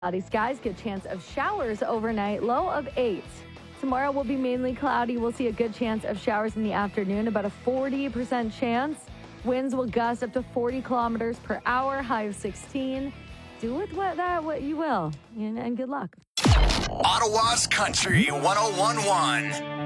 Cloudy skies, good chance of showers overnight, low of 8. Tomorrow will be mainly cloudy. We'll see a good chance of showers in the afternoon, about a 40% chance. Winds will gust up to 40 kilometers per hour, high of 16. Do with what you will, and good luck. Ottawa's Country 101.1.